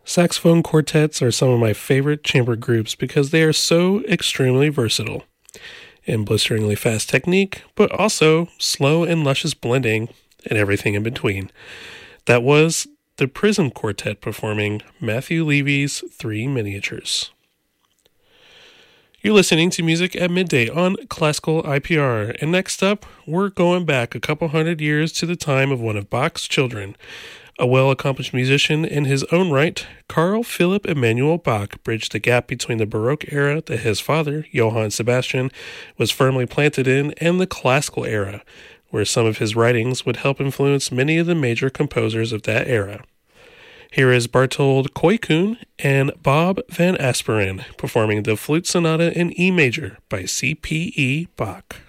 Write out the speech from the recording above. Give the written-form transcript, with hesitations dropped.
Saxophone quartets are some of my favorite chamber groups because they are so extremely versatile and blisteringly fast technique, but also slow and luscious blending and everything in between. That was the Prism Quartet performing Matthew Levy's Three Miniatures. You're listening to Music at Midday on Classical IPR, and next up, we're going back a couple hundred years to the time of one of Bach's children. A well-accomplished musician in his own right, Carl Philipp Emanuel Bach bridged the gap between the Baroque era that his father, Johann Sebastian, was firmly planted in and the Classical era, where some of his writings would help influence many of the major composers of that era. Here is Barthold Koikun and Bob Van Asperen performing the Flute Sonata in E major by C.P.E. Bach.